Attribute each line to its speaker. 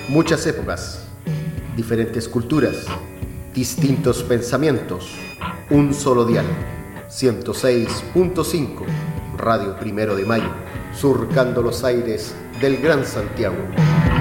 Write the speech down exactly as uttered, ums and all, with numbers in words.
Speaker 1: Muchas épocas, diferentes culturas, distintos pensamientos, un solo dial. ciento seis punto cinco, Radio Primero de Mayo, surcando los aires del Gran Santiago.